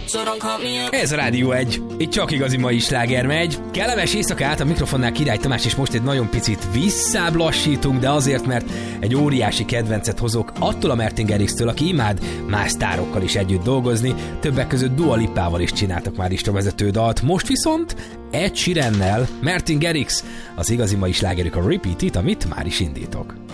Ez a Rádió 1. Itt csak igazi mai sláger megy. Kellemes éjszakát, a mikrofonnál Király Tamás, és most egy nagyon picit visszáblassítunk, de azért, mert egy óriási kedvencet hozok attól a Martin Garrix-től, aki imád más sztárokkal is együtt dolgozni, többek között Dua Lipával is csináltak már listavezető dalt. Most viszont Ed Sheerannel, Martin Garrix, az igazi mai slágerük a Repeat It, amit már is indítok.